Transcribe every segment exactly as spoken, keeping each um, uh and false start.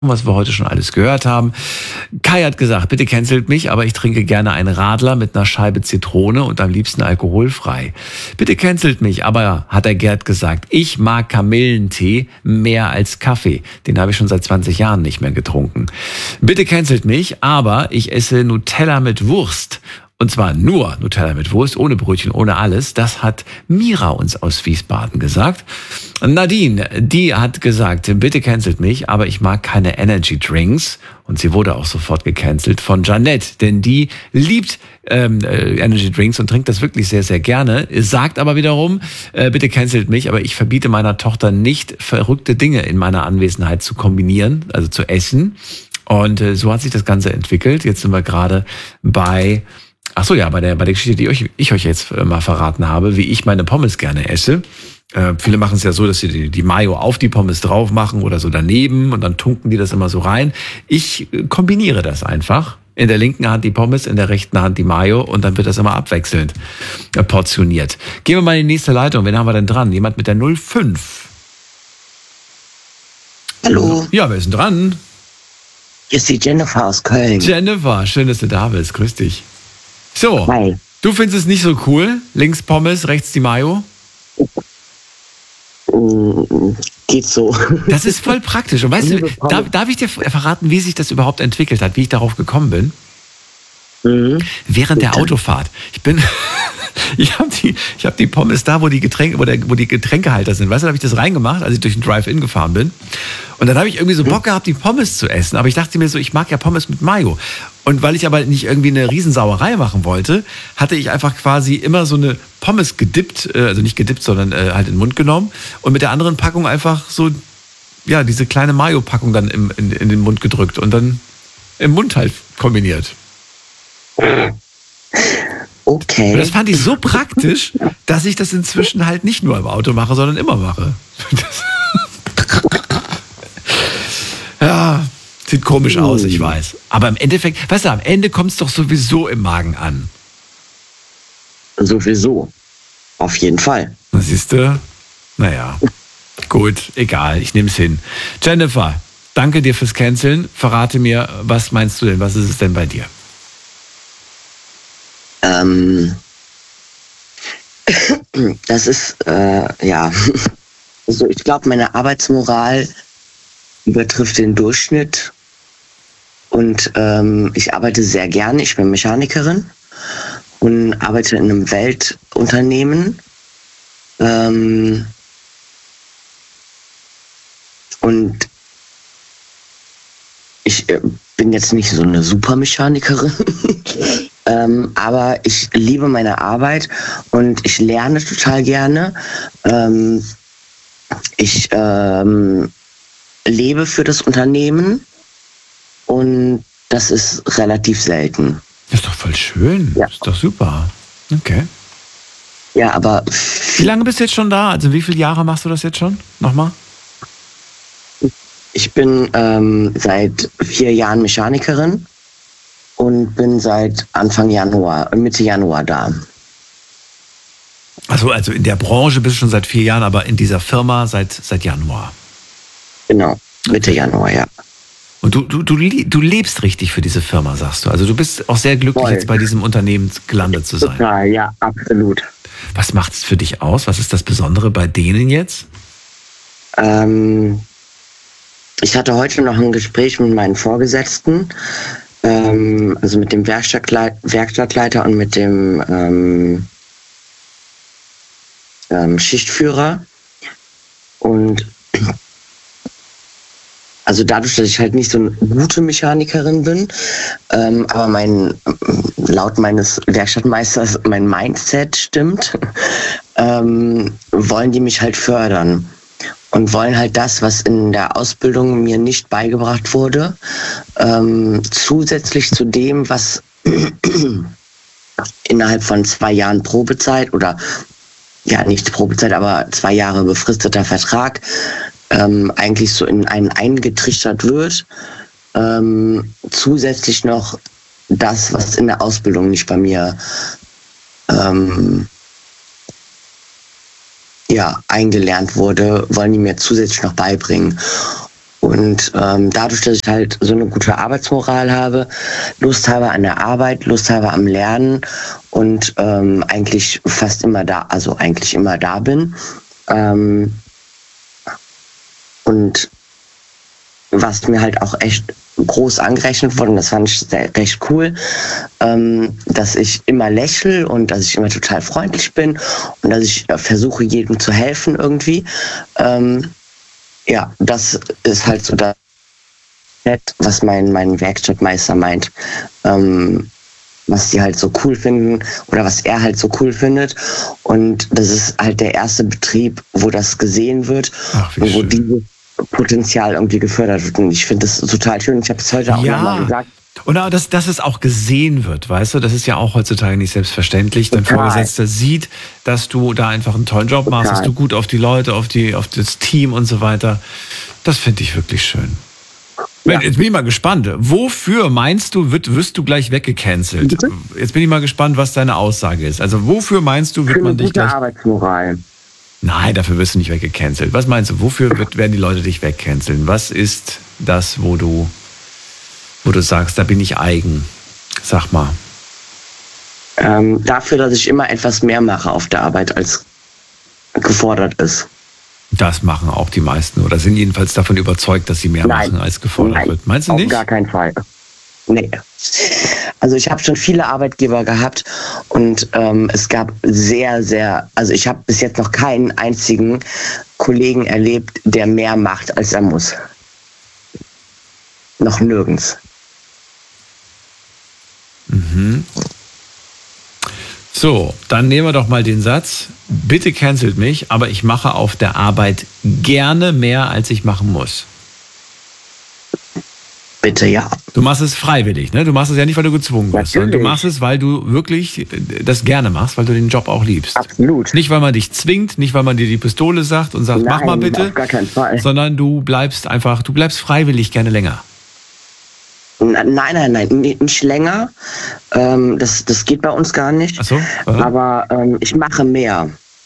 was wir heute schon alles gehört haben. Kai hat gesagt, bitte cancelt mich, aber ich trinke gerne einen Radler mit einer Scheibe Zitrone und am liebsten alkoholfrei. Bitte cancelt mich, aber hat der Gerd gesagt, ich mag Kamillentee mehr als Kaffee. Den habe ich schon seit zwanzig Jahren nicht mehr getrunken. Bitte cancelt mich, aber ich esse Nutella mit Wurst. Und zwar nur Nutella mit Wurst, ohne Brötchen, ohne alles. Das hat Mira uns aus Wiesbaden gesagt. Nadine, die hat gesagt, bitte cancelt mich, aber ich mag keine Energy Drinks. Und sie wurde auch sofort gecancelt von Janette, denn die liebt ähm, Energy Drinks und trinkt das wirklich sehr, sehr gerne. Sagt aber wiederum, äh, bitte cancelt mich, aber ich verbiete meiner Tochter nicht, verrückte Dinge in meiner Anwesenheit zu kombinieren, also zu essen. Und äh, so hat sich das Ganze entwickelt. Jetzt sind wir gerade bei... Ach so, ja, bei der, bei der Geschichte, die euch, ich euch jetzt mal verraten habe, wie ich meine Pommes gerne esse. Äh, viele machen es ja so, dass sie die, die Mayo auf die Pommes drauf machen oder so daneben und dann tunken die das immer so rein. Ich kombiniere das einfach. In der linken Hand die Pommes, in der rechten Hand die Mayo und dann wird das immer abwechselnd portioniert. Gehen wir mal in die nächste Leitung. Wen haben wir denn dran? Jemand mit der null fünf. Hallo. Ja, wer ist denn dran? Hier ist die Jennifer aus Köln. Jennifer, schön, dass du da bist. Grüß dich. So, Hi. Du findest es nicht so cool? Links Pommes, rechts die Mayo? Mm, Geht so. Das ist voll praktisch. Und weißt du, darf, darf ich dir verraten, wie sich das überhaupt entwickelt hat, wie ich darauf gekommen bin? Mhm. Während der Autofahrt. Ich bin, ich habe die, ich habe die Pommes da, wo die Getränke, wo, der, wo die Getränkehalter sind. Weißt du, da habe ich das reingemacht, als ich durch den Drive-In gefahren bin. Und dann habe ich irgendwie so Bock gehabt, die Pommes zu essen. Aber ich dachte mir so, ich mag ja Pommes mit Mayo. Und weil ich aber nicht irgendwie eine Riesensauerei machen wollte, hatte ich einfach quasi immer so eine Pommes gedippt, also nicht gedippt, sondern halt in den Mund genommen und mit der anderen Packung einfach so, ja, diese kleine Mayo-Packung dann im, in, in den Mund gedrückt und dann im Mund halt kombiniert. Okay. Und das fand ich so praktisch, dass ich das inzwischen halt nicht nur im Auto mache, sondern immer mache. Ja, sieht komisch aus, ich weiß. Aber im Endeffekt, weißt du, am Ende kommt es doch sowieso im Magen an. Sowieso. Auf jeden Fall. Das siehst du? Naja, gut, egal, ich nehme es hin. Jennifer, danke dir fürs Canceln. Verrate mir, was meinst du denn, was ist es denn bei dir? Ähm, das ist, äh, ja, also ich glaube, meine Arbeitsmoral übertrifft den Durchschnitt und ähm, ich arbeite sehr gerne. Ich bin Mechanikerin und arbeite in einem Weltunternehmen. Ähm, und ich äh, bin jetzt nicht so eine Supermechanikerin. Ähm, aber ich liebe meine Arbeit und ich lerne total gerne. Ähm, ich ähm, lebe für das Unternehmen und das ist relativ selten. Das ist doch voll schön. Ja. Das ist doch super. Okay. Ja, aber... Wie lange bist du jetzt schon da? Also wie viele Jahre machst du das jetzt schon? Nochmal? Ich bin ähm, seit vier Jahren Mechanikerin. Und bin seit Anfang Januar, Mitte Januar da. Also, also in der Branche bist du schon seit vier Jahren, aber in dieser Firma seit, seit Januar. Genau, Mitte Januar, ja. Und du, du, du, du lebst richtig für diese Firma, sagst du. Also du bist auch sehr glücklich, Voll. Jetzt bei diesem Unternehmen gelandet zu sein. Total, ja, absolut. Was macht es für dich aus? Was ist das Besondere bei denen jetzt? Ähm, ich hatte heute noch ein Gespräch mit meinen Vorgesetzten. Ähm, also mit dem Werkstattleit- Werkstattleiter und mit dem ähm, ähm, Schichtführer. Und also dadurch, dass ich halt nicht so eine gute Mechanikerin bin, ähm, aber mein, laut meines Werkstattmeisters mein Mindset stimmt, ähm, wollen die mich halt fördern. Und wollen halt das, was in der Ausbildung mir nicht beigebracht wurde, ähm, zusätzlich zu dem, was innerhalb von zwei Jahren Probezeit oder ja nicht Probezeit, aber zwei Jahre befristeter Vertrag ähm, eigentlich so in einen eingetrichtert wird, ähm, zusätzlich noch das, was in der Ausbildung nicht bei mir ähm, ja, eingelernt wurde, wollen die mir zusätzlich noch beibringen. Und ähm, dadurch, dass ich halt so eine gute Arbeitsmoral habe, Lust habe an der Arbeit, Lust habe am Lernen und ähm, eigentlich fast immer da, also eigentlich immer da bin. Ähm, und was mir halt auch echt groß angerechnet wurde, und das fand ich sehr, recht cool, ähm, dass ich immer lächle und dass ich immer total freundlich bin und dass ich äh, versuche, jedem zu helfen irgendwie. Ähm, ja, das ist halt so das, was mein, mein Werkstattmeister meint, ähm, was die halt so cool finden oder was er halt so cool findet. Und das ist halt der erste Betrieb, wo das gesehen wird. Ach, wie und wo schön. dieses Potenzial irgendwie gefördert wird. Und ich finde das total schön. Ich habe es heute auch Ja. nochmal gesagt. Und auch, dass, dass es auch gesehen wird, weißt du, das ist ja auch heutzutage nicht selbstverständlich. Dein Total. Vorgesetzter sieht, dass du da einfach einen tollen Job machst, Total. dass du gut auf die Leute, auf die, auf das Team und so weiter. Das finde ich wirklich schön. Ja. Jetzt bin ich mal gespannt. Wofür meinst du, wird, wirst du gleich weggecancelt? Bitte? Jetzt bin ich mal gespannt, was deine Aussage ist. Also wofür meinst du, wird Für eine man dich gute gleich... Arbeitsmoral. Nein, dafür wirst du nicht weggecancelt. Was meinst du, wofür wird, werden die Leute dich wegcanceln? Was ist das, wo du, wo du sagst, da bin ich eigen? Sag mal. Ähm, dafür, dass ich immer etwas mehr mache auf der Arbeit, als gefordert ist. Das machen auch die meisten oder sind jedenfalls davon überzeugt, dass sie mehr Nein. machen, als gefordert Nein, wird. Meinst du auf nicht? gar keinen Fall. Nee. Also ich habe schon viele Arbeitgeber gehabt und ähm, es gab sehr, sehr, also ich habe bis jetzt noch keinen einzigen Kollegen erlebt, der mehr macht, als er muss. Noch nirgends. Mhm. So, dann nehmen wir doch mal den Satz, bitte cancelt mich, aber ich mache auf der Arbeit gerne mehr, als ich machen muss. Bitte, ja. Du machst es freiwillig, ne? Du machst es ja nicht, weil du gezwungen bist, sondern du Natürlich. machst es, weil du wirklich das gerne machst, weil du den Job auch liebst. Absolut. Nicht, weil man dich zwingt, nicht, weil man dir die Pistole sagt und sagt, mach mal bitte, auf gar keinen Fall. sondern du bleibst einfach, du bleibst freiwillig gerne länger. Nein, nein, nein, nee, nicht länger. Ähm, das, das geht bei uns gar nicht. Ach so? Äh, Aber ähm, ich mache mehr.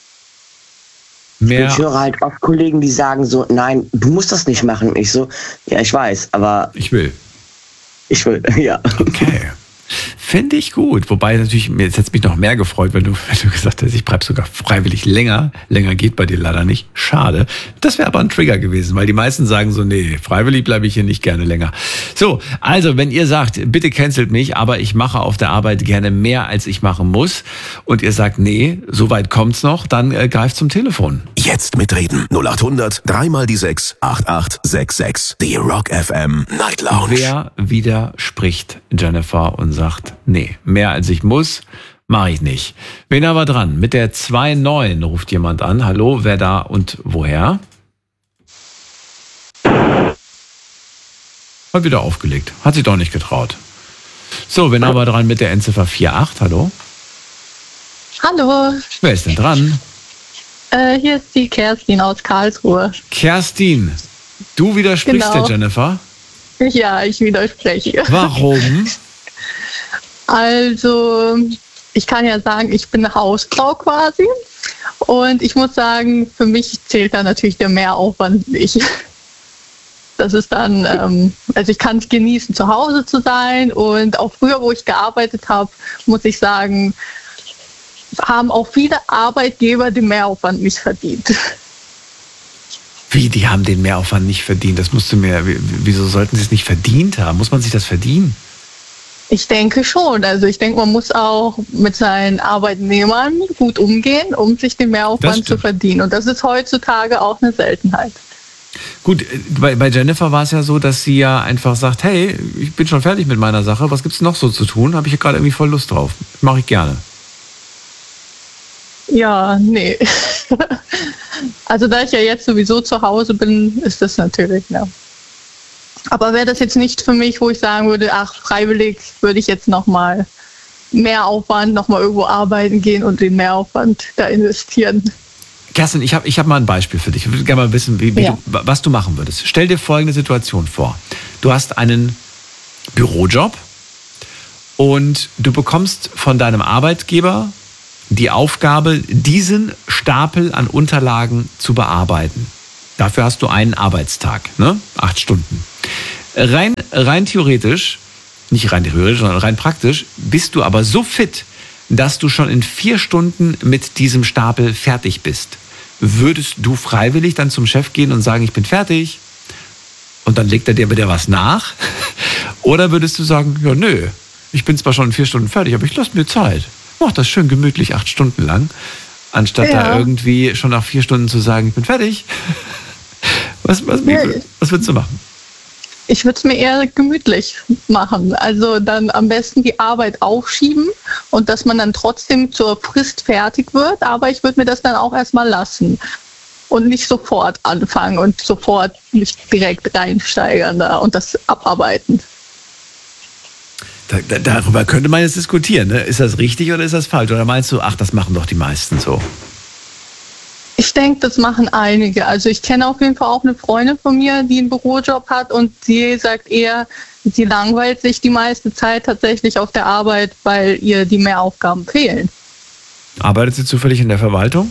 mehr, Ich höre halt oft Kollegen, die sagen so, nein, du musst das nicht machen. Ich so, ja, ich weiß, aber ich will. ich will, ja. Okay. Finde ich gut. Wobei natürlich, jetzt hätte es mich noch mehr gefreut, wenn du, wenn du gesagt hättest, ich bleibe sogar freiwillig länger. Länger geht bei dir leider nicht. Schade. Das wäre aber ein Trigger gewesen, weil die meisten sagen so, nee, freiwillig bleibe ich hier nicht gerne länger. So, also wenn ihr sagt, bitte cancelt mich, aber ich mache auf der Arbeit gerne mehr, als ich machen muss, und ihr sagt, nee, so weit kommt's noch, dann äh, greift zum Telefon. Jetzt mitreden. null acht hundert, dreimal die sechs, acht acht sechs sechs. Die Rock F M Night Lounge. Wer widerspricht Jennifer und sagt, nee, mehr als ich muss, mache ich nicht. Wen aber dran? Mit der zwei neun ruft jemand an. Hallo, wer da und woher? Hat wieder aufgelegt. Hat sich doch nicht getraut. So, wen aber dran mit der Endziffer vier acht? Hallo? Hallo, Wer ist denn dran? äh, hier ist die Kerstin aus Karlsruhe. Kerstin, du widersprichst Genau. der Jennifer. Ja, ich widerspreche. Warum? Also, ich kann ja sagen, ich bin eine Hausfrau quasi. Und ich muss sagen, für mich zählt da natürlich der Mehraufwand nicht. Das ist dann, ähm, also ich kann es genießen, zu Hause zu sein. Und auch früher, wo ich gearbeitet habe, muss ich sagen, haben auch viele Arbeitgeber den Mehraufwand nicht verdient. Wie, die haben den Mehraufwand nicht verdient? Das musst du mir, wieso sollten sie es nicht verdient haben? Muss man sich das verdienen? Ich denke schon. Also ich denke, man muss auch mit seinen Arbeitnehmern gut umgehen, um sich den Das Mehraufwand stimmt. zu verdienen. Und das ist heutzutage auch eine Seltenheit. Gut, bei, bei Jennifer war es ja so, dass sie ja einfach sagt, hey, ich bin schon fertig mit meiner Sache, was gibt's noch so zu tun? Habe ich gerade irgendwie voll Lust drauf. Mache ich gerne. Ja, nee. Also da ich ja jetzt sowieso zu Hause bin, ist das natürlich, ja. Aber wäre das jetzt nicht für mich, wo ich sagen würde, ach, freiwillig würde ich jetzt nochmal mehr Aufwand, nochmal irgendwo arbeiten gehen und den Mehraufwand da investieren. Kerstin, ich habe ich hab mal ein Beispiel für dich. Ich würde gerne mal wissen, wie, wie Ja. du, was du machen würdest. Stell dir folgende Situation vor. Du hast einen Bürojob und du bekommst von deinem Arbeitgeber die Aufgabe, diesen Stapel an Unterlagen zu bearbeiten. Dafür hast du einen Arbeitstag, ne? Acht Stunden. Rein, rein theoretisch, nicht rein theoretisch, sondern rein praktisch, bist du aber so fit, dass du schon in vier Stunden mit diesem Stapel fertig bist. Würdest du freiwillig dann zum Chef gehen und sagen, ich bin fertig? Und dann legt er dir wieder was nach? Oder würdest du sagen, ja nö, ich bin zwar schon in vier Stunden fertig, aber ich lasse mir Zeit. Mach das schön gemütlich acht Stunden lang, anstatt ja. da irgendwie schon nach vier Stunden zu sagen, ich bin fertig. Was, was, ja. was würdest du machen? Ich würde es mir eher gemütlich machen. Also dann am besten die Arbeit aufschieben und dass man dann trotzdem zur Frist fertig wird. Aber ich würde mir das dann auch erstmal lassen und nicht sofort anfangen und sofort mich direkt reinsteigern da und das abarbeiten. Da, da, darüber könnte man jetzt diskutieren. Ne? Ist das richtig oder ist das falsch? Oder meinst du, ach, das machen doch die meisten so? Ich denke, das machen einige. Also ich kenne auf jeden Fall auch eine Freundin von mir, die einen Bürojob hat und sie sagt eher, sie langweilt sich die meiste Zeit tatsächlich auf der Arbeit, weil ihr die Mehraufgaben fehlen. Arbeitet sie zufällig in der Verwaltung?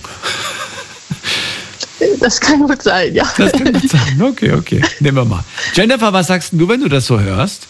Das kann gut sein, ja. Das kann gut sein. Okay, okay. Nehmen wir mal. Jennifer, was sagst du, wenn du das so hörst?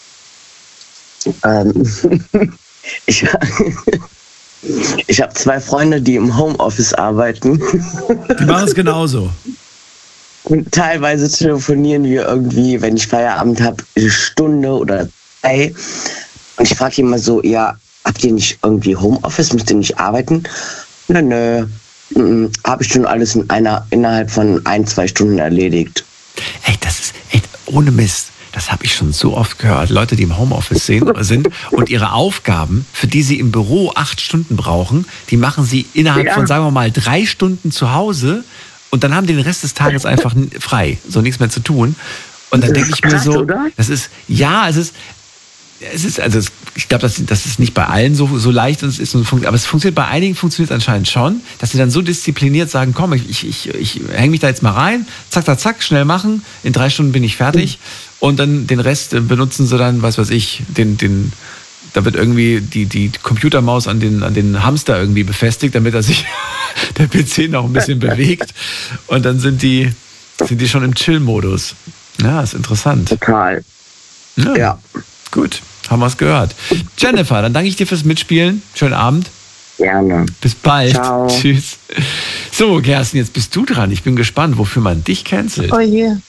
Ähm, ich... Ich habe zwei Freunde, die im Homeoffice arbeiten. Die machen es genauso. Und teilweise telefonieren wir irgendwie, wenn ich Feierabend habe, eine Stunde oder zwei. Und ich frage immer so, ja, habt ihr nicht irgendwie Homeoffice? Müsst ihr nicht arbeiten? Nö, nö. Mhm, habe ich schon alles in einer, innerhalb von ein, zwei Stunden erledigt. Ey, das ist, ey, ohne Mist. Das habe ich schon so oft gehört. Leute, die im Homeoffice sind und ihre Aufgaben, für die sie im Büro acht Stunden brauchen, die machen sie innerhalb ja. von, sagen wir mal, drei Stunden zu Hause und dann haben die den Rest des Tages einfach frei, so nichts mehr zu tun. Und dann denke ich mir so, das ist, ja, es ist, es ist, also es, ich glaube, das, das ist nicht bei allen so, so leicht, und es ist, aber es funktioniert, bei einigen funktioniert es anscheinend schon, dass sie dann so diszipliniert sagen, komm, ich, ich, ich, ich hänge mich da jetzt mal rein, zack, zack, zack, schnell machen, in drei Stunden bin ich fertig. Mhm. Und dann den Rest benutzen sie dann, was weiß ich, den, den, da wird irgendwie die, die Computermaus an den, an den Hamster irgendwie befestigt, damit er sich, der P C noch ein bisschen bewegt. Und dann sind die, sind die schon im Chill-Modus. Ja, ist interessant. Total. Ja. ja. Gut, haben wir es gehört. Jennifer, dann danke ich dir fürs Mitspielen. Schönen Abend. Gerne. Bis bald. Ciao. Tschüss. So, Kerstin, jetzt bist du dran. Ich bin gespannt, wofür man dich cancelt. Oh je. Yeah.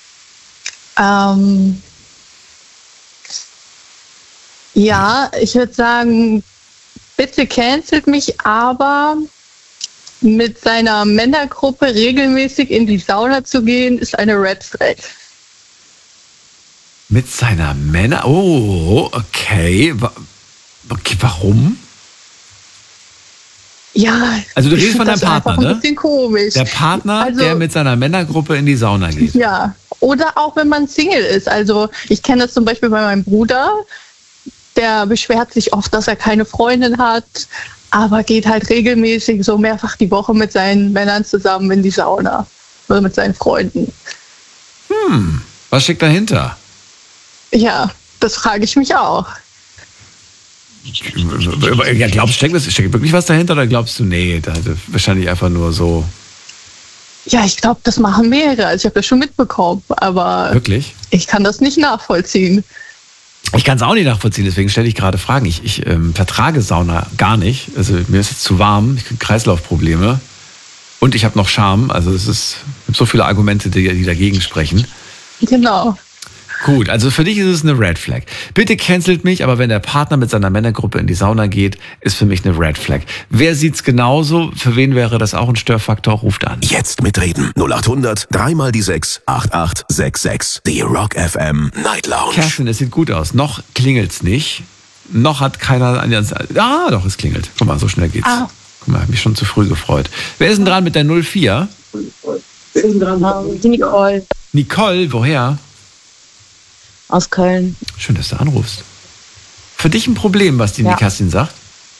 Ähm, ja, ich würde sagen, bitte cancelt mich, aber mit seiner Männergruppe regelmäßig in die Sauna zu gehen, ist eine Red Flag. Mit seiner Männer... Oh, okay. Okay, warum? Ja, also du redest von deinem Partner, ne? Ein bisschen komisch. Der Partner, also, der mit seiner Männergruppe in die Sauna geht. Ja, oder auch wenn man Single ist. Also ich kenne das zum Beispiel bei meinem Bruder. Der beschwert sich oft, dass er keine Freundin hat, aber geht halt regelmäßig so mehrfach die Woche mit seinen Männern zusammen in die Sauna. Oder mit seinen Freunden. Hm, was steckt dahinter? Ja, das frage ich mich auch. Ja, glaubst du, steckt, steckt wirklich was dahinter oder glaubst du, nee, da wahrscheinlich einfach nur so... Ja, ich glaube, das machen mehrere. Also ich habe das schon mitbekommen, aber wirklich? Ich kann das nicht nachvollziehen. Ich kann es auch nicht nachvollziehen, deswegen stelle ich gerade Fragen. Ich, ich ähm, vertrage Sauna gar nicht. Also mir ist es zu warm, ich kriege Kreislaufprobleme und ich habe noch Scham. Also es ist es gibt so viele Argumente, die, die dagegen sprechen. Genau. Gut, also für dich ist es eine Red Flag. Bitte cancelt mich, aber wenn der Partner mit seiner Männergruppe in die Sauna geht, ist für mich eine Red Flag. Wer sieht's genauso? Für wen wäre das auch ein Störfaktor? Ruft an. Jetzt mitreden. null acht hundert, dreimal die sechs, acht acht sechs sechs. Die Rock F M Night Lounge. Kerstin, es sieht gut aus. Noch klingelt's nicht. Noch hat keiner... Ah, doch, es klingelt. Guck mal, so schnell geht's. Ah. Guck mal, hab mich schon zu früh gefreut. Wer ist denn dran mit der null vier? Wer ist denn dran? Die Nicole. Nicole, woher? Aus Köln. Schön, dass du anrufst. Für dich ein Problem, was die ja. Kerstin sagt?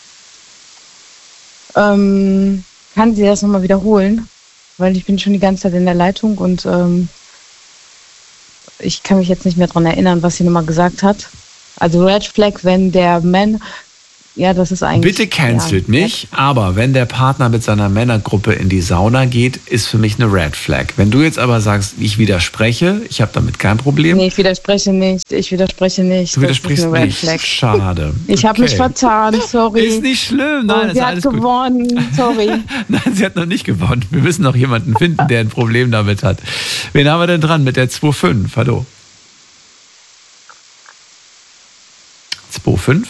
Ähm, kann sie das nochmal wiederholen? Weil ich bin schon die ganze Zeit in der Leitung und ähm, ich kann mich jetzt nicht mehr daran erinnern, was sie nochmal gesagt hat. Also Red Flag, wenn der Mann ja, das ist eigentlich... Bitte cancelt ja, mich, aber wenn der Partner mit seiner Männergruppe in die Sauna geht, ist für mich eine Red Flag. Wenn du jetzt aber sagst, ich widerspreche, ich habe damit kein Problem. Nee, ich widerspreche nicht, ich widerspreche nicht. Du widersprichst das ist eine Red nicht. Flag. Schade. Ich habe Okay. mich vertan, sorry. Ist nicht schlimm, nein, Und ist sie hat alles gut. gewonnen, sorry. Nein, sie hat noch nicht gewonnen. Wir müssen noch jemanden finden, der ein Problem damit hat. Wen haben wir denn dran mit der zwei fünf? Hallo. zwei fünf?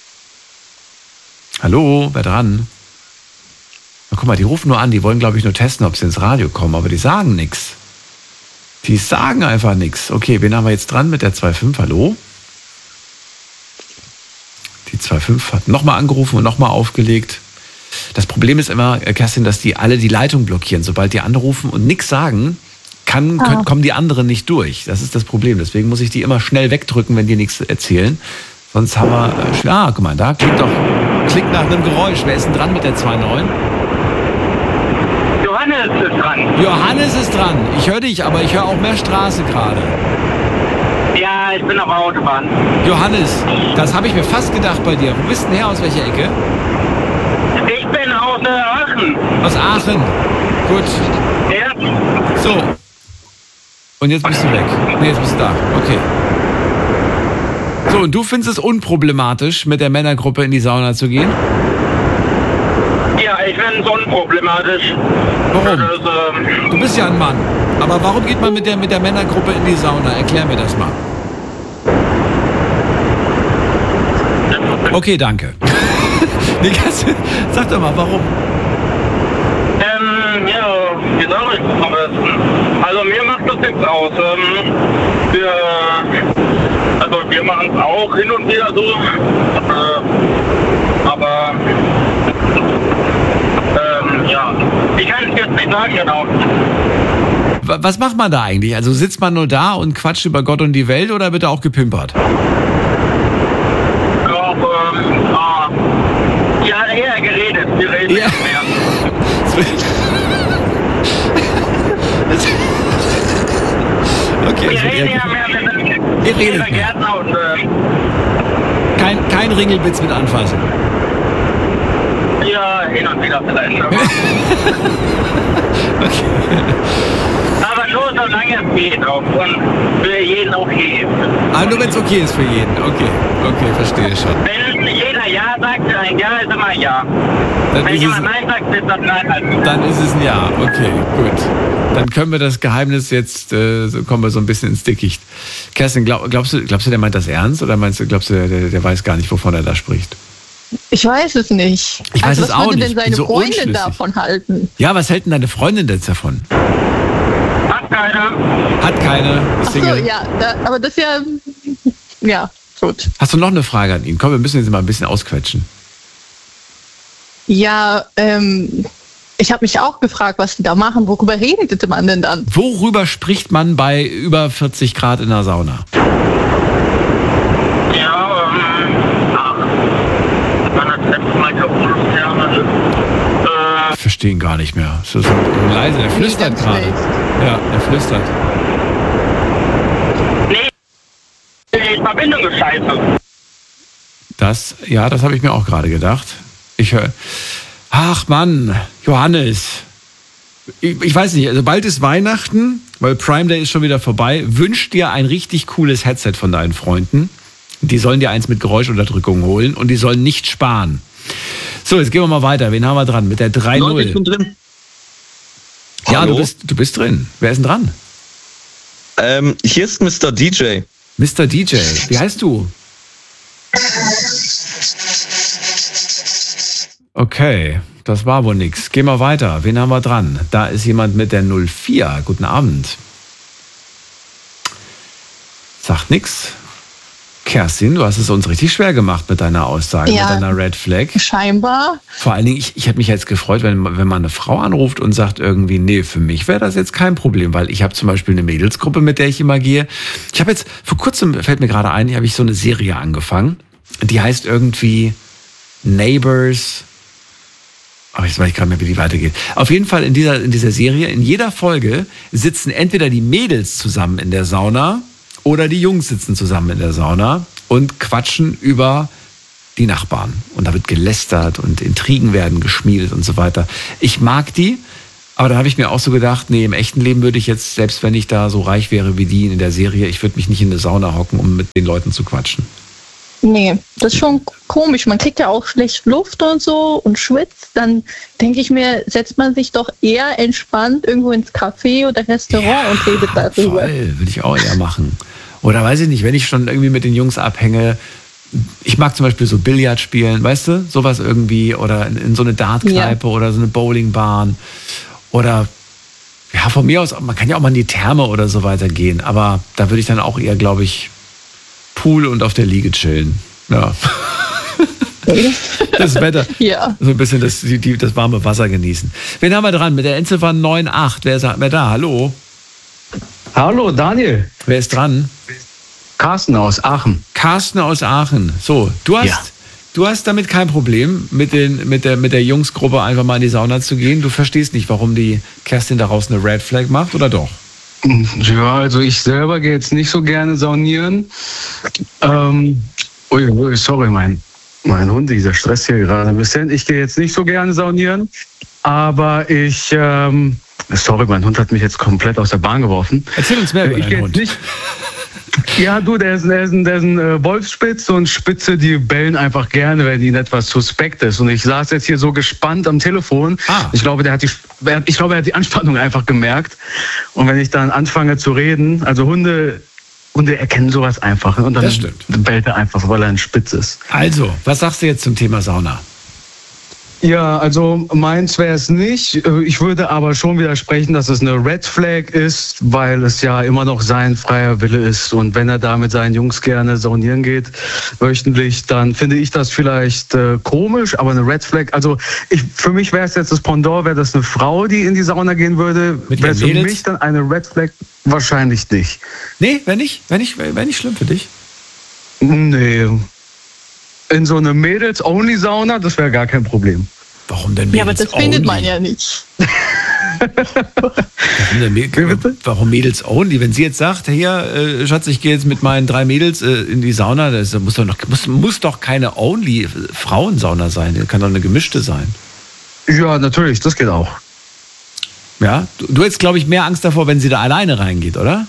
Hallo, wer dran? Na, guck mal, die rufen nur an, die wollen, glaube ich, nur testen, ob sie ins Radio kommen, aber die sagen nichts. Die sagen einfach nichts. Okay, wen haben wir jetzt dran mit der zwei fünf? Hallo? Die zwei fünf hat nochmal angerufen und nochmal aufgelegt. Das Problem ist immer, Kerstin, dass die alle die Leitung blockieren. Sobald die anrufen und nichts sagen, kann, Ah. können, kommen die anderen nicht durch. Das ist das Problem. Deswegen muss ich die immer schnell wegdrücken, wenn die nichts erzählen. Sonst haben wir... Äh, ah, guck mal, da klingt doch... Klingt nach einem Geräusch. Wer ist denn dran mit der zwei neun? Johannes ist dran. Johannes ist dran. Ich höre dich, aber ich höre auch mehr Straße gerade. Ja, ich bin auf der Autobahn. Johannes, das habe ich mir fast gedacht bei dir. Wo bist denn her? Aus welcher Ecke? Ich bin aus äh, Aachen. Aus Aachen. Gut. Ja. So. Und jetzt bist du weg. Nee, jetzt bist du da. Okay. So, und du findest es unproblematisch, mit der Männergruppe in die Sauna zu gehen? Ja, ich finde es unproblematisch. Warum? Das, ähm, Du bist ja ein Mann. Aber warum geht man mit der, mit der Männergruppe in die Sauna? Erklär mir das mal. Okay, danke. Nee, kannst du- Sag doch mal, warum? ähm, ja, wie sag ich das am besten? Also mir macht das nichts aus. Ähm, wir, also wir machen es auch hin und wieder so. Äh, aber ähm, ja, ich kann es jetzt nicht sagen genau. Wa- Was macht man da eigentlich? Also sitzt man nur da und quatscht über Gott und die Welt oder wird da auch gepimpert? Auch, ähm, ah, ja, eher geredet. Wir reden Ja. nicht mehr. Okay, Wir es wird reden eher ja mehr mit Ihr redet den mehr. Gärtner und ähm, kein, kein Ringelwitz mit anfassen. ja, hin und wieder vielleicht. Aber, aber nur solange es geht auch und für jeden okay ist. Ah, nur wenn es okay ist für jeden. Okay, okay, verstehe schon. Wenn jeder Ja sagt, ein Ja ist immer Ja. Dann Wenn ist, jemand es, Nein sagt, ist das Nein halt. dann ist es ein Ja. Okay, gut. Dann können wir das Geheimnis jetzt, äh, so kommen wir so ein bisschen ins Dickicht. Kerstin, glaub, glaubst, du, glaubst du, der meint das ernst oder meinst du, glaubst du, der, der weiß gar nicht, wovon er da spricht? Ich weiß es nicht. Ich weiß also, es was auch würde nicht. denn seine Bin so Freundin unschlüssig. davon halten? Ja, was hält denn deine Freundin jetzt davon? Hat keiner. Hat keine, Ach so, Single. ja, da, aber das ist ja, ja, gut. Hast du noch eine Frage an ihn? Komm, wir müssen jetzt mal ein bisschen ausquetschen. Ja, ähm, ich habe mich auch gefragt, was die da machen. Worüber redete man denn dann? Worüber spricht man bei über vierzig Grad in der Sauna? Ja, ähm, ach, man hat letztes Mal Erholungsjahre. Äh, Ich verstehe ihn gar nicht mehr. Es ist so leise, er flüstert ganz gerade. schlecht. Ja, er flüstert. nee, die Verbindung ist scheiße. Das, ja, das habe ich mir auch gerade gedacht. Ich höre, ach Mann, Johannes. Ich, ich weiß nicht, also bald ist Weihnachten, weil Prime Day ist schon wieder vorbei. Wünsch dir ein richtig cooles Headset von deinen Freunden. Die sollen dir eins mit Geräuschunterdrückung holen und die sollen nicht sparen. So, jetzt gehen wir mal weiter. Wen haben wir dran? Mit der drei Leute, ich bin null. drin. Ja, Hallo? du bist, du bist drin. Wer ist denn dran? Ähm, hier ist Mister D J. Mister D J. Wie heißt du? Okay, das war wohl nix. Gehen wir weiter. Wen haben wir dran? Da ist jemand mit der null vier. Guten Abend. Sagt nix. Kerstin, du hast es uns richtig schwer gemacht mit deiner Aussage, Ja. mit deiner Red Flag. Scheinbar. Vor allen Dingen, ich, ich hätte mich jetzt gefreut, wenn, wenn man eine Frau anruft und sagt irgendwie, nee, für mich wäre das jetzt kein Problem, weil ich habe zum Beispiel eine Mädelsgruppe, mit der ich immer gehe. Ich habe jetzt, vor kurzem, fällt mir gerade ein, hier habe ich so eine Serie angefangen, die heißt irgendwie Neighbors. Aber jetzt weiß ich gerade nicht mehr, wie die weitergeht. Auf jeden Fall in dieser, in dieser Serie, in jeder Folge sitzen entweder die Mädels zusammen in der Sauna oder die Jungs sitzen zusammen in der Sauna und quatschen über die Nachbarn. Und da wird gelästert und Intrigen werden geschmiedet und so weiter. Ich mag die, aber da habe ich mir auch so gedacht, nee, im echten Leben würde ich jetzt, selbst wenn ich da so reich wäre wie die in der Serie, ich würde mich nicht in eine Sauna hocken, um mit den Leuten zu quatschen. Nee, das ist schon komisch. Man kriegt ja auch schlecht Luft und so und schwitzt. Dann denke ich mir, setzt man sich doch eher entspannt irgendwo ins Café oder Restaurant ja, und redet darüber. Voll, würde ich auch eher machen. Oder weiß ich nicht, wenn ich schon irgendwie mit den Jungs abhänge, ich mag zum Beispiel so Billard spielen, weißt du, sowas irgendwie, oder in, in so eine Dartkneipe ja. oder so eine Bowlingbahn. Oder ja, von mir aus, man kann ja auch mal in die Therme oder so weiter gehen, aber da würde ich dann auch eher, glaube ich, Pool und auf der Liege chillen. Ja. Das Wetter. Ja. So ein bisschen das, die, das warme Wasser genießen. Wen haben wir dran? Mit der Endziffer neun acht. Wer ist wer da? Hallo? Hallo, Daniel. Wer ist dran? Carsten aus Aachen. Carsten aus Aachen. So, du hast, ja. du hast damit kein Problem, mit, den, mit, der, mit der Jungsgruppe einfach mal in die Sauna zu gehen. Du verstehst nicht, warum die Kerstin daraus eine Red Flag macht, oder doch? Ja, also ich selber gehe jetzt nicht so gerne saunieren. Ähm, ui, ui, sorry, mein, mein Hund, dieser Stress hier gerade ein bisschen. Ich gehe jetzt nicht so gerne saunieren, aber ich, ähm, sorry, mein Hund hat mich jetzt komplett aus der Bahn geworfen. Erzähl uns mehr über ich deinen Hund. Nicht, ja, du, der ist, der ist, ein, der ist ein äh, Wolfsspitz und Spitze, die bellen einfach gerne, wenn ihnen etwas suspekt ist. Und ich saß jetzt hier so gespannt am Telefon. Ah. Ich glaube, der hat die, ich glaube, er hat die Anspannung einfach gemerkt. Und wenn ich dann anfange zu reden, also Hunde, Hunde erkennen sowas einfach. Und dann bellt er einfach, weil er ein Spitz ist. Also, was sagst du jetzt zum Thema Sauna? Ja, also meins wäre es nicht. Ich würde aber schon widersprechen, dass es eine Red Flag ist, weil es ja immer noch sein freier Wille ist. Und wenn er da mit seinen Jungs gerne saunieren geht, wöchentlich, dann finde ich das vielleicht äh, komisch, aber eine Red Flag, also ich, für mich wäre es jetzt das Pendant, wäre das eine Frau, die in die Sauna gehen würde, wäre es für mich dann eine Red Flag wahrscheinlich nicht. Nee, wäre nicht, wär nicht, wär nicht schlimm für dich? Nee. In so eine Mädels-Only-Sauna, das wäre gar kein Problem. Warum denn Mädels-Only? Ja, aber das findet man ja nicht. warum, denn, warum Mädels-Only? Wenn sie jetzt sagt, hier, äh, Schatz, ich gehe jetzt mit meinen drei Mädels äh, in die Sauna, das muss doch, noch, muss, muss doch keine Only-Frauensauna sein, das kann doch eine gemischte sein. Ja, natürlich, das geht auch. Ja, du, du hättest, glaube ich, mehr Angst davor, wenn sie da alleine reingeht, oder?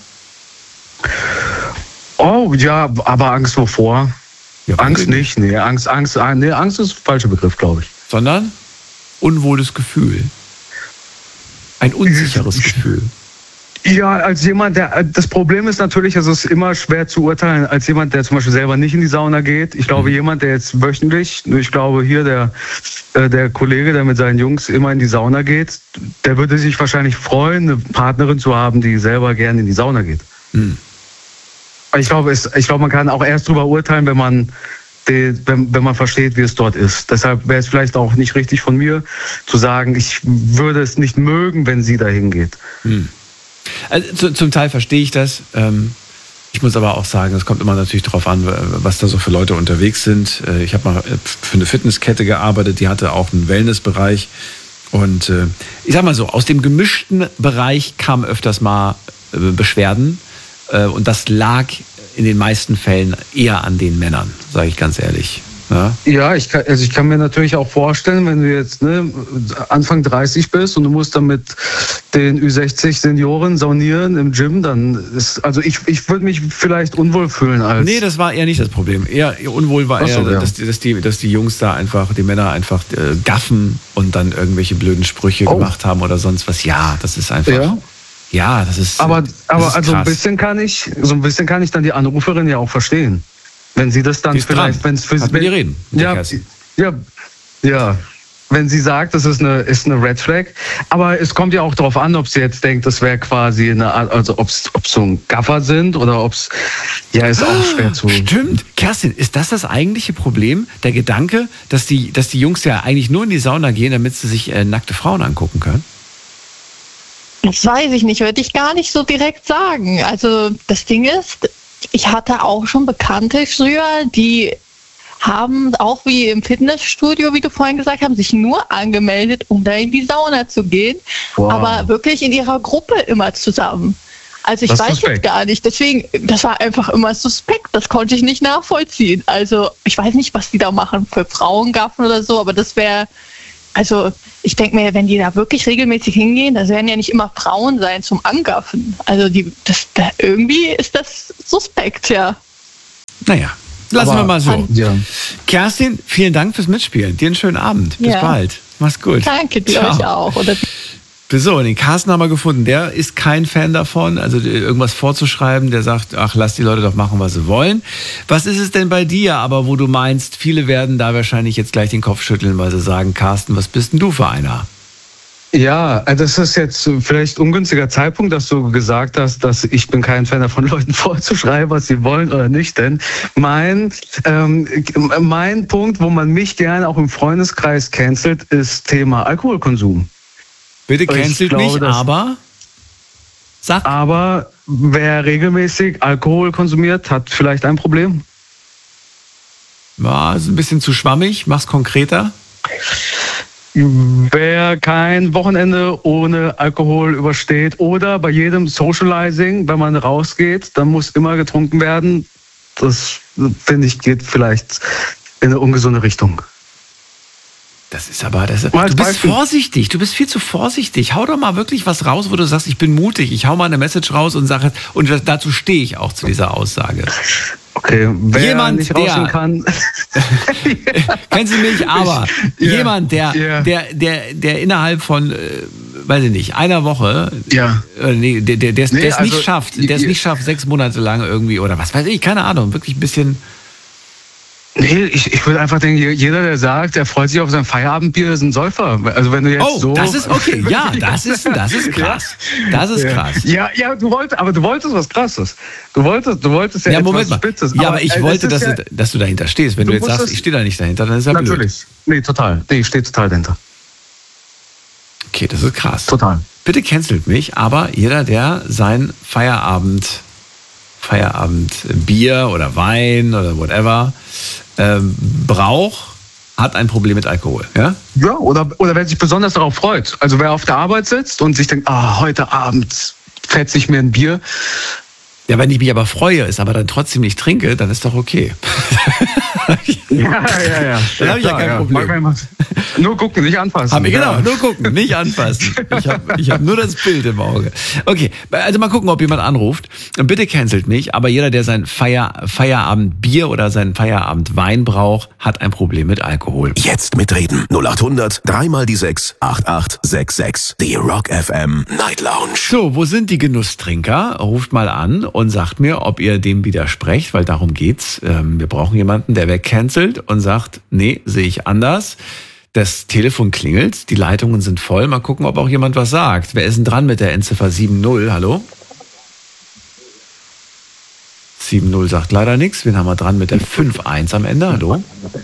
Oh, ja, aber Angst wovor? Ja, Angst nicht, nee, Angst, Angst, nee, Angst ist der falsche Begriff, glaube ich. Sondern unwohles Gefühl. Ein unsicheres Gefühl. Ja, als jemand, der, das Problem ist natürlich, es ist immer schwer zu urteilen, als jemand, der zum Beispiel selber nicht in die Sauna geht. Ich glaube, mhm. jemand, der jetzt wöchentlich, ich glaube hier der, der Kollege, der mit seinen Jungs immer in die Sauna geht, der würde sich wahrscheinlich freuen, eine Partnerin zu haben, die selber gerne in die Sauna geht. Mhm. Ich glaube, es, ich glaube, man kann auch erst darüber urteilen, wenn man, die, wenn, wenn man versteht, wie es dort ist. Deshalb wäre es vielleicht auch nicht richtig von mir zu sagen, ich würde es nicht mögen, wenn sie dahin geht. Hm. Also, zu, zum Teil verstehe ich das. Ähm, ich muss aber auch sagen, es kommt immer natürlich darauf an, was da so für Leute unterwegs sind. Ich habe mal für eine Fitnesskette gearbeitet, die hatte auch einen Wellnessbereich. Und äh, ich sag mal so, aus dem gemischten Bereich kamen öfters mal äh, Beschwerden. Und das lag in den meisten Fällen eher an den Männern, sage ich ganz ehrlich. Ja, ja ich, kann, also ich kann mir natürlich auch vorstellen, wenn du jetzt ne, Anfang dreißig bist und du musst dann mit den Ü sechzig Senioren saunieren im Gym, dann ist, also ich, ich würde mich vielleicht unwohl fühlen als... Nee, das war eher nicht das Problem. Eher, eher unwohl war eher, so, ja. dass, dass, die, dass die Jungs da einfach, die Männer einfach äh, gaffen und dann irgendwelche blöden Sprüche oh. gemacht haben oder sonst was. Ja, das ist einfach... Ja. Ja, das ist. Aber, das aber ist also ein bisschen kann ich, so ein bisschen kann ich dann die Anruferin ja auch verstehen, wenn sie das dann vielleicht, wenn es für sie, die reden. Ja, ja, ja, wenn sie sagt, das ist eine, ist eine Red Flag. Aber es kommt ja auch darauf an, ob sie jetzt denkt, das wäre quasi eine Art, also ob es so ein Gaffer sind oder ob es, ja, ist auch schwer zu. Stimmt, Kerstin, ist das das eigentliche Problem? Der Gedanke, dass die, dass die Jungs ja eigentlich nur in die Sauna gehen, damit sie sich äh, nackte Frauen angucken können? Das weiß ich nicht, würde ich gar nicht so direkt sagen. Also das Ding ist, ich hatte auch schon Bekannte früher, die haben auch wie im Fitnessstudio, wie du vorhin gesagt hast, sich nur angemeldet, um da in die Sauna zu gehen, wow. aber wirklich in ihrer Gruppe immer zusammen. Also ich Das ist weiß suspekt. jetzt gar nicht. Deswegen, das war einfach immer suspekt. Das konnte ich nicht nachvollziehen. Also ich weiß nicht, was die da machen für Frauengaffen oder so, aber das wäre, also ich denke mir, wenn die da wirklich regelmäßig hingehen, das werden ja nicht immer Frauen sein zum Angaffen. Also die, das, da, irgendwie ist das suspekt, ja. Naja, lassen Aber- wir mal so. Ja. Kerstin, vielen Dank fürs Mitspielen. Dir einen schönen Abend. Bis Ja. bald. Mach's gut. Danke dir Ciao. euch auch. Oder So, den Carsten haben wir gefunden. Der ist kein Fan davon, also irgendwas vorzuschreiben. Der sagt, ach, lass die Leute doch machen, was sie wollen. Was ist es denn bei dir, aber wo du meinst, viele werden da wahrscheinlich jetzt gleich den Kopf schütteln, weil sie sagen, Carsten, was bist denn du für einer? Ja, das ist jetzt vielleicht ungünstiger Zeitpunkt, dass du gesagt hast, dass ich bin kein Fan davon, Leuten vorzuschreiben, was sie wollen oder nicht. Denn mein, ähm, mein Punkt, wo man mich gerne auch im Freundeskreis cancelt, ist Thema Alkoholkonsum. Bitte Ich cancelt glaube, mich, dass- aber sag. Aber wer regelmäßig Alkohol konsumiert, hat vielleicht ein Problem. Ja, ist ein bisschen zu schwammig. Mach's konkreter. Wer kein Wochenende ohne Alkohol übersteht oder bei jedem Socializing, wenn man rausgeht, dann muss immer getrunken werden. Das, finde ich, geht vielleicht in eine ungesunde Richtung. Das ist aber, das, Mal als du bist Beispiel. vorsichtig, du bist viel zu vorsichtig. Hau doch mal wirklich was raus, wo du sagst, ich bin mutig. Ich hau mal eine Message raus und sage, und dazu stehe ich auch zu dieser Aussage. Okay, wer Jemand, nicht der- rausgehen kann. Kennst du mich? Aber Ich- ja, jemand, der, ja. der, der, der innerhalb von, äh, weiß ich nicht, einer Woche, Ja. äh, nee, der, der, der, Nee, der es also, nicht schafft, der es ihr- nicht schafft, sechs Monate lang irgendwie oder was weiß ich, keine Ahnung, wirklich ein bisschen. Nee, ich, ich würde einfach denken, jeder, der sagt, er freut sich auf sein Feierabendbier, ist ein Säufer. Also wenn du jetzt Oh, so... das ist okay. Ja, das ist, das ist krass. Das ist krass. Ja, ja, du wolltest, aber du wolltest was Krasses. Du wolltest, du wolltest ja, Ja, etwas Moment mal. Spitzes. Ja, aber ich äh, wollte, das dass, ist du, dass du dahinter stehst. Wenn du, Du jetzt sagst, musstest- ich stehe da nicht dahinter, dann ist ja blöd. Natürlich. Nee, total. Nee, ich stehe total dahinter. Okay, das ist krass. Total. Bitte cancelt mich, aber jeder, der sein Feierabend, Feierabend Bier oder Wein oder whatever ähm, braucht, hat ein Problem mit Alkohol. Ja? Ja, oder, oder wer sich besonders darauf freut. Also wer auf der Arbeit sitzt und sich denkt, ah, heute Abend fetze ich mir ein Bier. Ja, wenn ich mich aber freue, es aber dann trotzdem nicht trinke, dann ist doch okay. Ja, ja, ja. Dann habe ich ja kein Problem. Mag man immer- Nur gucken, nicht anfassen. Hab ich, genau, Ja. nur gucken, nicht anfassen. Ich habe ich hab nur das Bild im Auge. Okay, also mal gucken, ob jemand anruft. Und bitte cancelt mich, aber jeder, der sein Feier, Feierabendbier oder seinen Feierabendwein braucht, hat ein Problem mit Alkohol. Jetzt mitreden. null acht hundert, dreimal die sechs, acht acht sechs sechs. Die Rock F M Night Lounge. So, wo sind die Genusstrinker? Ruft mal an und sagt mir, ob ihr dem widersprecht, weil darum geht's. Ähm, wir brauchen jemanden, der wegcancelt und sagt, nee, sehe ich anders. Das Telefon klingelt, die Leitungen sind voll. Mal gucken, ob auch jemand was sagt. Wer ist denn dran mit der Endziffer sieben null? Hallo? sieben null sagt leider nichts. Wen haben wir dran mit der fünf eins am Ende? Hallo?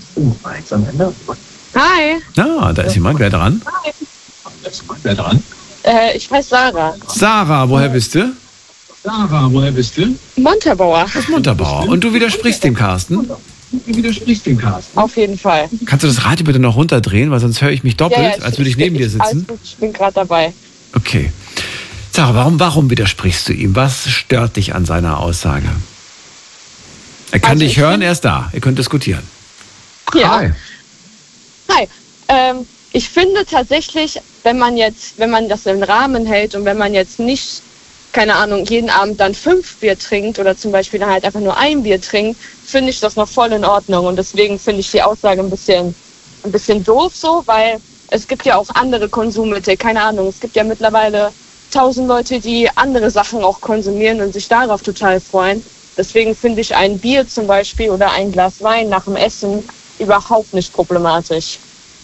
Hi, Ah, da ist jemand. Wer dran? Wer dran? äh, ich heiße Sarah. Sarah, woher bist du? Sarah, woher bist du? Montabaur, Aus Montabaur. Und du widersprichst dem Carsten? Du widersprichst dem Carsten. auf jeden Fall. Kannst du das Radio bitte noch runterdrehen, weil sonst höre ich mich doppelt, ich- als würde ich neben dir Alles sitzen? gut, ich bin gerade dabei. Okay. Sarah, warum, warum widersprichst du ihm? Was stört dich an seiner Aussage? Er kann Also dich ich hören, find- er ist da. Ihr könnt diskutieren. Ja. Hi. Hi. Ähm, ich finde tatsächlich, wenn man jetzt, wenn man das im Rahmen hält und wenn man jetzt nicht, keine Ahnung, jeden Abend dann fünf Bier trinkt oder zum Beispiel dann halt einfach nur ein Bier trinkt, finde ich das noch voll in Ordnung. Und deswegen finde ich die Aussage ein bisschen, ein bisschen doof so, weil es gibt ja auch andere Konsummittel, keine Ahnung. Es gibt ja mittlerweile tausend Leute, die andere Sachen auch konsumieren und sich darauf total freuen. Deswegen finde ich ein Bier zum Beispiel oder ein Glas Wein nach dem Essen überhaupt nicht problematisch.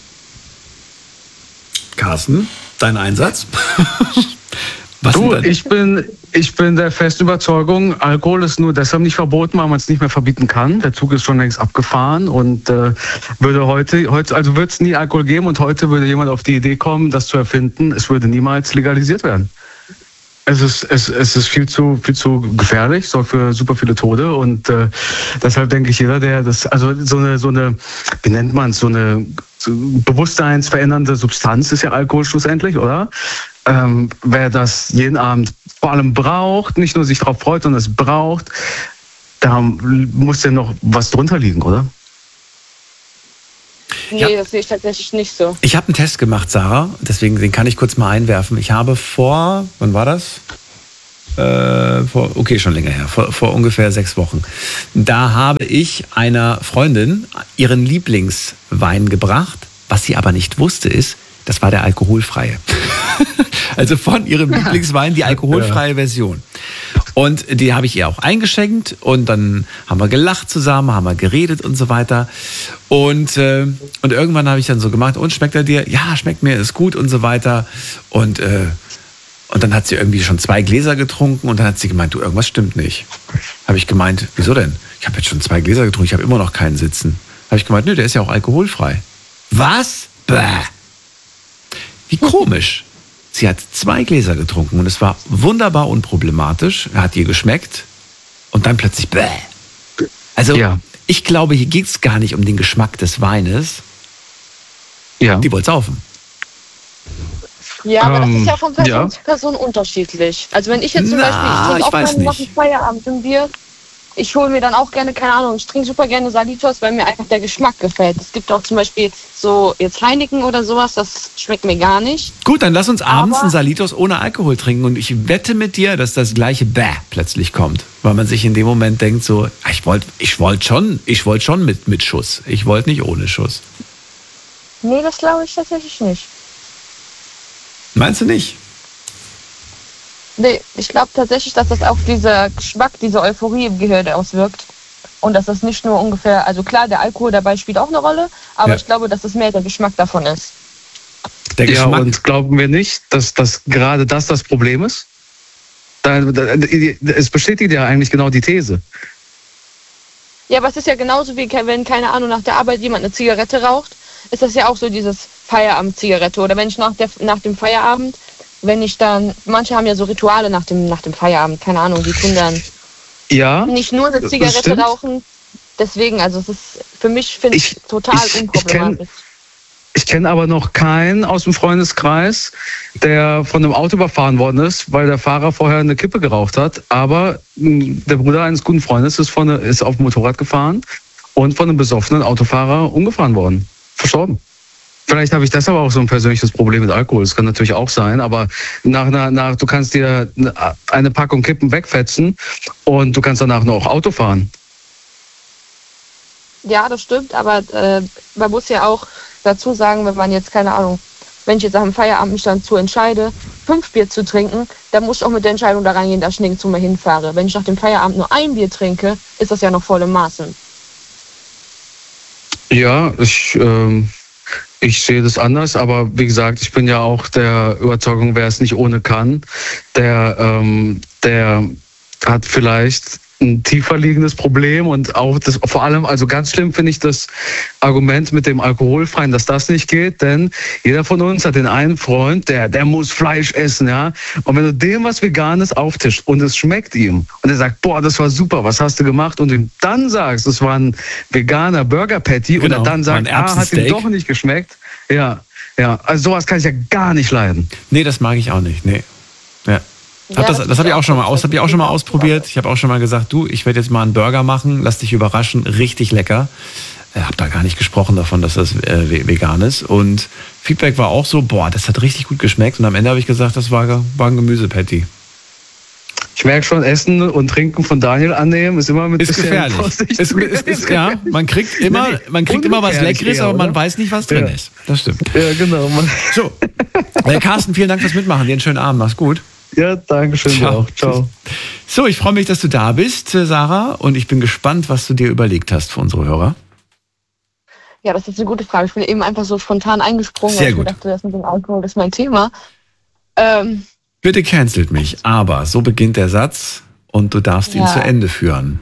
Carsten, dein Einsatz? Was Du, sind deine- ich bin, ich bin der festen Überzeugung, Alkohol ist nur deshalb nicht verboten, weil man es nicht mehr verbieten kann. Der Zug ist schon längst abgefahren und äh, würde heute, heute, also wird es nie Alkohol geben und heute würde jemand auf die Idee kommen, das zu erfinden. Es würde niemals legalisiert werden. Es ist, es, es ist viel zu, viel zu gefährlich, sorgt für super viele Tode und äh, deshalb denke ich, jeder, der das, also so eine, so eine, wie nennt man es, so eine so bewusstseinsverändernde Substanz ist ja Alkohol schlussendlich, oder? ähm, wer das jeden Abend vor allem braucht, nicht nur sich darauf freut, sondern es braucht, da muss ja noch was drunter liegen, oder? Nee, Ja. das sehe ich tatsächlich nicht so. Ich habe einen Test gemacht, Sarah, deswegen den kann ich kurz mal einwerfen. Ich habe vor, wann war das? Äh, vor, okay, schon länger her, vor, vor ungefähr sechs Wochen. Da habe ich einer Freundin ihren Lieblingswein gebracht. Was sie aber nicht wusste ist, das war der alkoholfreie. Also von ihrem Lieblingswein die alkoholfreie Version. Und die habe ich ihr auch eingeschenkt und dann haben wir gelacht zusammen, haben wir geredet und so weiter. Und, äh, und irgendwann habe ich dann so gemacht, und schmeckt er dir? Ja, schmeckt mir, ist gut und so weiter. Und, äh, und dann hat sie irgendwie schon zwei Gläser getrunken und dann hat sie gemeint, du, irgendwas stimmt nicht. Habe ich gemeint, wieso denn? Ich habe jetzt schon zwei Gläser getrunken, ich habe immer noch keinen sitzen. Habe ich gemeint, nö, der ist ja auch alkoholfrei. Was? Bäh. Wie komisch. Sie hat zwei Gläser getrunken und es war wunderbar unproblematisch. Er hat ihr geschmeckt und dann plötzlich bäh. Also Ja. ich glaube, hier geht es gar nicht um den Geschmack des Weines. Ja. Die wollte saufen. Ja, aber das Ähm, ist ja von Person ja. zu Person unterschiedlich. Also wenn ich jetzt zum Na, Beispiel, ich trinke ich auch weiß gerne nach dem nicht. Feierabend ein Bier, ich hole mir dann auch gerne, keine Ahnung, ich trinke super gerne Salitos, weil mir einfach der Geschmack gefällt. Es gibt auch zum Beispiel so jetzt Heineken oder sowas, das schmeckt mir gar nicht. Gut, dann lass uns abends Aber- einen Salitos ohne Alkohol trinken und ich wette mit dir, dass das gleiche Bäh plötzlich kommt. Weil man sich in dem Moment denkt so, ah, ich wollte ich wollt schon, ich wollte schon mit, mit Schuss. Ich wollte nicht ohne Schuss. Nee, das glaube ich tatsächlich nicht. Meinst du nicht? Nee, ich glaube tatsächlich, dass das auch dieser Geschmack, diese Euphorie im Gehirn auswirkt. Und dass das nicht nur ungefähr, also klar, der Alkohol dabei spielt auch eine Rolle, aber Ja. ich glaube, dass es mehr der Geschmack davon ist. Der Ja, Geschmack. und glauben wir nicht, dass, dass gerade das das Problem ist? Da, da, es bestätigt ja eigentlich genau die These. Ja, aber es ist ja genauso wie, wenn, keine Ahnung, nach der Arbeit jemand eine Zigarette raucht, ist das ja auch so dieses Feierabend-Zigarette. Oder wenn ich nach, der, nach dem Feierabend, wenn ich dann, manche haben ja so Rituale nach dem, nach dem Feierabend, keine Ahnung, die tun dann Ja, nicht nur eine das Zigarette stimmt. rauchen. Deswegen, also es ist für mich, finde ich, Ich- total ich- ich unproblematisch. ich kenne aber noch keinen aus dem Freundeskreis, der von einem Auto überfahren worden ist, weil der Fahrer vorher eine Kippe geraucht hat. Aber mh, der Bruder eines guten Freundes ist, von, ist auf dem Motorrad gefahren und von einem besoffenen Autofahrer umgefahren worden. Verstorben. Vielleicht habe ich deshalb auch so ein persönliches Problem mit Alkohol. Das kann natürlich auch sein, aber nach einer, nach, du kannst dir eine Packung Kippen wegfetzen und du kannst danach noch Auto fahren. Ja, das stimmt, aber äh, man muss ja auch dazu sagen, wenn man jetzt, keine Ahnung, wenn ich jetzt nach dem Feierabend mich dann zu entscheide, fünf Bier zu trinken, dann muss ich auch mit der Entscheidung da reingehen, dass ich nirgendwo mehr hinfahre. Wenn ich nach dem Feierabend nur ein Bier trinke, ist das ja noch voll im Maßen. Ja, ich, ähm, ich sehe das anders, aber wie gesagt, ich bin ja auch der Überzeugung, wer es nicht ohne kann, der, ähm, der hat vielleicht ein tiefer liegendes Problem und auch das, vor allem, also ganz schlimm finde ich das Argument mit dem Alkoholfreien, dass das nicht geht, denn jeder von uns hat den einen Freund, der, der muss Fleisch essen, ja. Und wenn du dem was Veganes auftischst und es schmeckt ihm und er sagt, boah, das war super, was hast du gemacht? Und du dann sagst, es war ein veganer Burger Patty Genau, und er dann sagt, ein ah, hat ihm Erbsensteak. doch nicht geschmeckt. Ja, ja, also sowas kann ich ja gar nicht leiden. Nee, das mag ich auch nicht. Nee. Ja. Ja, Hab das das das ist habe ich ja auch schon mal auch aus, habe ich auch schon mal ausprobiert. Ich habe auch schon mal gesagt, du, ich werde jetzt mal einen Burger machen, lass dich überraschen, richtig lecker. Ich habe da gar nicht gesprochen davon, dass das äh, vegan ist. Und Feedback war auch so, boah, das hat richtig gut geschmeckt. Und am Ende habe ich gesagt, das war, war ein Gemüsepatty. Ich merke schon, Essen und Trinken von Daniel annehmen ist immer mit Ist bisschen gefährlich. Vorsicht Ist, ist, ist, ja, man kriegt immer, Nee, man kriegt immer was ungefährlich Leckeres, eher, aber man oder? weiß nicht, was drin Ja. ist. Das stimmt. Ja, genau. Man, So, äh, Carsten, vielen Dank fürs Mitmachen. Dir einen schönen Abend. Mach's gut. ja, danke schön. Ciao. Auch. Ciao. So, ich freue mich, dass du da bist, äh, Sarah. Und ich bin gespannt, was du dir überlegt hast für unsere Hörer. Ja, das ist eine gute Frage. Ich bin eben einfach so spontan eingesprungen, Sehr weil ich mir gut. dachte, das mit dem Alkohol ist mein Thema. Ähm, Bitte cancelt mich, aber so beginnt der Satz und du darfst ihn Ja. zu Ende führen.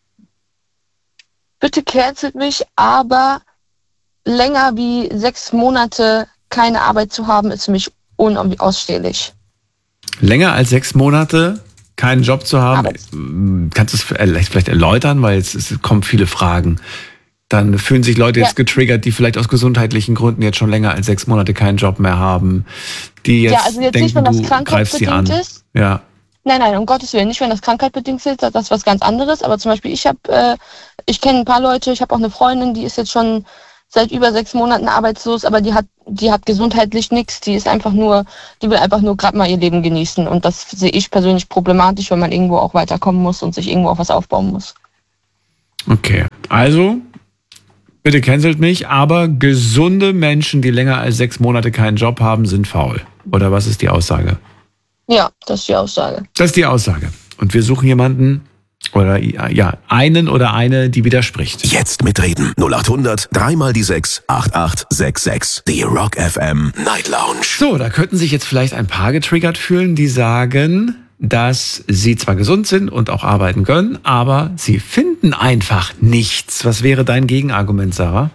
bitte cancelt mich, aber länger wie sechs Monate keine Arbeit zu haben, ist für mich unausstehlich. Länger als sechs Monate keinen Job zu haben, Arbeit. ähm, kannst du es vielleicht vielleicht erläutern, weil es, es kommen viele Fragen. Dann fühlen sich Leute jetzt Ja. getriggert, die vielleicht aus gesundheitlichen Gründen jetzt schon länger als sechs Monate keinen Job mehr haben. Die jetzt, Ja, also jetzt denken, nicht, wenn das du greifst sie an. krankheitsbedingt ist. Ja. Nein, nein, um Gottes Willen, nicht wenn das krankheitbedingt ist, das ist was ganz anderes. Aber zum Beispiel, ich habe, äh, ich kenne ein paar Leute, ich habe auch eine Freundin, die ist jetzt schon seit über sechs Monaten arbeitslos, aber die hat, die hat gesundheitlich nichts. Die ist einfach nur, die will einfach nur gerade mal ihr Leben genießen. Und das sehe ich persönlich problematisch, wenn man irgendwo auch weiterkommen muss und sich irgendwo auch was aufbauen muss. Okay. Also, bitte cancelt mich, aber gesunde Menschen, die länger als sechs Monate keinen Job haben, sind faul. Oder was ist die Aussage? Ja, das ist die Aussage. Das ist die Aussage. Und wir suchen jemanden oder ja, einen oder eine, die widerspricht. Jetzt mitreden. null acht hundert, dreimal die sechs, acht acht sechs sechs. Die Rock F M Night Lounge. So, da könnten sich jetzt vielleicht ein paar getriggert fühlen, die sagen, dass sie zwar gesund sind und auch arbeiten können, aber sie finden einfach nichts. Was wäre dein Gegenargument, Sarah?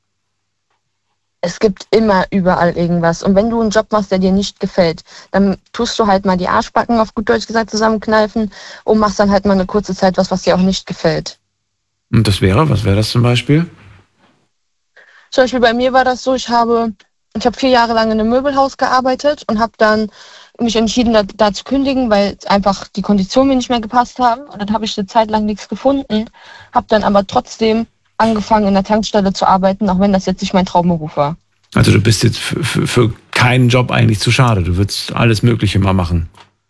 Es gibt immer überall irgendwas. Und wenn du einen Job machst, der dir nicht gefällt, dann tust du halt mal die Arschbacken, auf gut Deutsch gesagt, zusammenkneifen und machst dann halt mal eine kurze Zeit was, was dir auch nicht gefällt. Und das wäre, was wäre das zum Beispiel? Zum Beispiel bei mir war das so, ich habe, ich habe vier Jahre lang in einem Möbelhaus gearbeitet und habe dann mich entschieden, da, da zu kündigen, weil einfach die Konditionen mir nicht mehr gepasst haben. Und dann habe ich eine Zeit lang nichts gefunden, habe dann aber trotzdem angefangen, in der Tankstelle zu arbeiten, auch wenn das jetzt nicht mein Traumberuf war. Also du bist jetzt für, für, für keinen Job eigentlich zu schade. Du würdest alles Mögliche mal machen.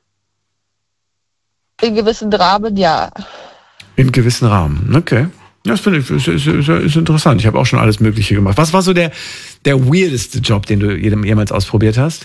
In gewissen Rahmen, ja. In gewissen Rahmen, okay. Das finde ich ist, ist, ist, ist interessant. Ich habe auch schon alles Mögliche gemacht. Was war so der, der weirdeste Job, den du jemals ausprobiert hast?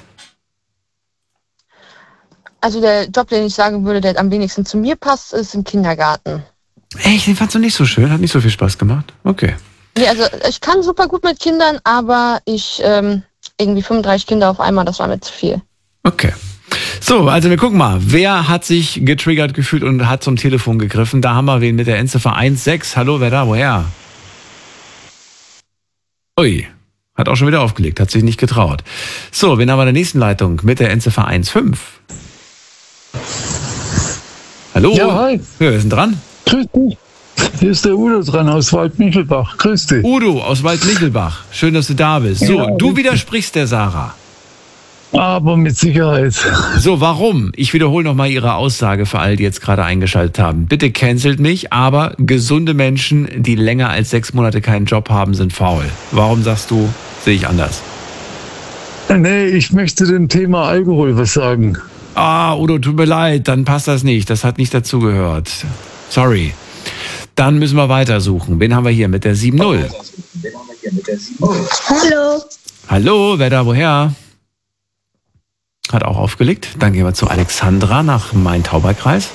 Also der Job, den ich sagen würde, der am wenigsten zu mir passt, ist im Kindergarten. Echt, den fandst du nicht so schön? Hat nicht so viel Spaß gemacht? Okay. Nee, also ich kann super gut mit Kindern, aber ich ähm, irgendwie fünfunddreißig Kinder auf einmal, das war mir zu viel. Okay. So, also wir gucken mal. Wer hat sich getriggert gefühlt und hat zum Telefon gegriffen? Da haben wir wen mit der Endziffer eins sechs. Hallo, wer da? Woher? Ui, hat auch schon wieder aufgelegt, hat sich nicht getraut. So, wen haben wir in der nächsten Leitung mit der Endziffer eins fünf? Hallo? Ja, hi. Ja, wer ist denn dran? Grüß dich. Hier ist der Udo dran aus Waldmichelbach. Grüß dich. Udo aus Waldmichelbach. Schön, dass du da bist. So, Ja, du widersprichst der Sarah. Aber mit Sicherheit. So, warum? Ich wiederhole nochmal Ihre Aussage für all die jetzt gerade eingeschaltet haben. Bitte cancelt mich, aber gesunde Menschen, die länger als sechs Monate keinen Job haben, sind faul. Warum sagst du, sehe ich anders? Nee, ich möchte dem Thema Alkohol was sagen. Ah, Udo, tut mir leid, dann passt das nicht. Das hat nicht dazugehört. Sorry. Dann müssen wir weitersuchen. Wen haben wir hier mit der sieben null? Hallo. Hallo, wer da woher? Hat auch aufgelegt. Dann gehen wir zu Alexandra nach Main-Tauber-Kreis.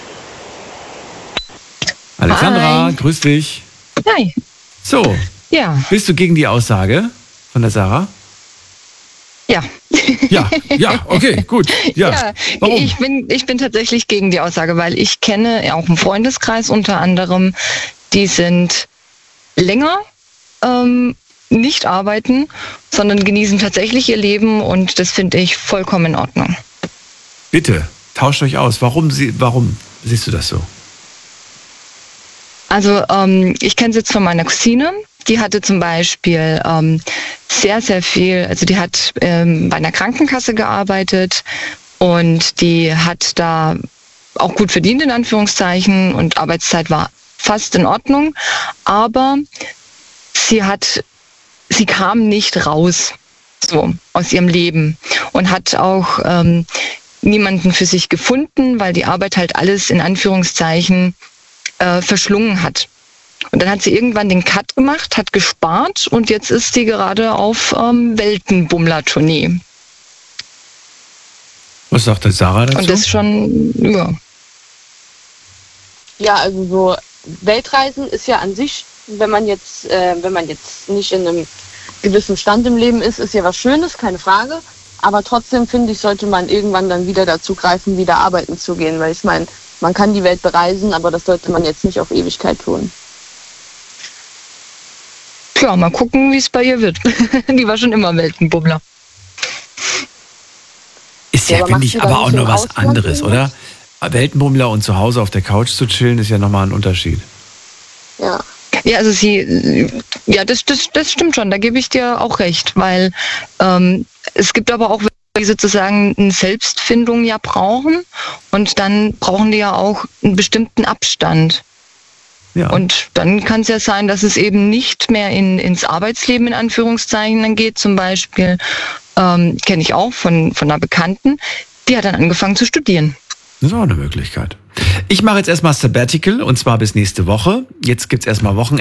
Alexandra, Hi. grüß dich. Hi. So, Ja. bist du gegen die Aussage von der Sarah? Ja. Ja, ja, okay, gut. Ja. Warum? Ich bin, ich bin tatsächlich gegen die Aussage, weil ich kenne auch einen Freundeskreis unter anderem, die sind länger ähm, nicht arbeiten, sondern genießen tatsächlich ihr Leben und das finde ich vollkommen in Ordnung. Bitte, tauscht euch aus. Warum, sie, warum siehst du das so? Also ähm, ich kenne es jetzt von meiner Cousine, die hatte zum Beispiel ähm, sehr, sehr viel, also die hat ähm, bei einer Krankenkasse gearbeitet und die hat da auch gut verdient in Anführungszeichen und Arbeitszeit war fast in Ordnung, aber sie hat, sie kam nicht raus so aus ihrem Leben und hat auch ähm, niemanden für sich gefunden, weil die Arbeit halt alles in Anführungszeichen äh, verschlungen hat. Und dann hat sie irgendwann den Cut gemacht, hat gespart und jetzt ist sie gerade auf ähm, Weltenbummler-Tournee. Was sagt der Sarah dazu? Und das schon, ja. Ja, also so Weltreisen ist ja an sich, wenn man jetzt, äh, wenn man jetzt nicht in einem gewissen Stand im Leben ist, ist ja was Schönes, keine Frage. Aber trotzdem finde ich, sollte man irgendwann dann wieder dazu greifen, wieder arbeiten zu gehen. Weil ich meine, man kann die Welt bereisen, aber das sollte man jetzt nicht auf Ewigkeit tun. Tja, mal gucken, wie es bei ihr wird. Die war schon immer Weltenbummler. Ist ja, Ja, aber finde macht ich, sie aber dann auch nicht noch im was Ausland anderes, irgendwas? oder? Weltenbummler und zu Hause auf der Couch zu chillen, ist ja nochmal ein Unterschied. Ja. Ja, Ja, also sie, ja, das, das, das stimmt schon, da gebe ich dir auch recht, weil ähm, es gibt aber auch, die sozusagen eine Selbstfindung ja brauchen und dann brauchen die ja auch einen bestimmten Abstand. Ja. Und dann kann es ja sein, dass es eben nicht mehr in, ins Arbeitsleben in Anführungszeichen dann geht. Zum Beispiel ähm, kenne ich auch von, von einer Bekannten, die hat dann angefangen zu studieren. Das ist auch eine Möglichkeit. Ich mache jetzt erstmal Sabbatical und zwar bis nächste Woche. Jetzt gibt's erstmal Wochenende.